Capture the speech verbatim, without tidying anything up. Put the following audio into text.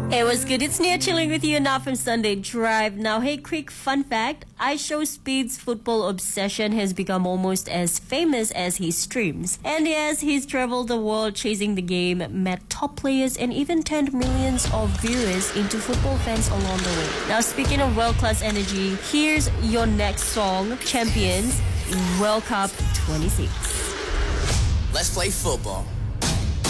Hey, what's good? It's Nia chilling with you now from Sunday Drive. Now, hey, quick fun fact. iShowSpeed's football obsession has become almost as famous as his streams. And yes, he's traveled the world chasing the game, met top players, and even turned millions of viewers into football fans along the way. Now, speaking of world-class energy, here's your next song, Champions, World Cup twenty-six. Let's play football.